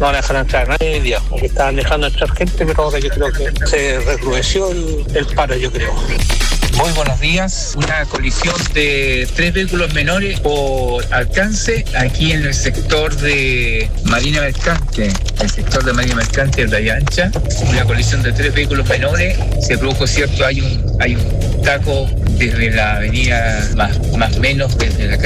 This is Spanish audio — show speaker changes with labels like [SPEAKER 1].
[SPEAKER 1] no van a dejar entrar a nadie hoy día, porque estaban dejando entrar gente, pero ahora yo creo que se recrudeció el paro, yo creo.
[SPEAKER 2] Muy buenos días. Una colisión de 3 vehículos menores por alcance aquí en el sector de Marina Mercante. El sector de Marina Mercante en Playa Ancha. Una colisión de 3 vehículos menores. Se produjo, cierto, hay un taco desde la avenida más menos, desde la calle